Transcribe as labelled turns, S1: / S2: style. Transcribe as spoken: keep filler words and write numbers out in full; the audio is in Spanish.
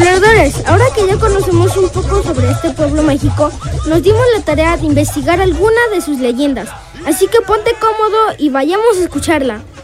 S1: Exploradores, ahora que ya conocemos un poco sobre este pueblo mágico, nos dimos la tarea de investigar alguna de sus leyendas. Así que ponte cómodo y vayamos a escucharla.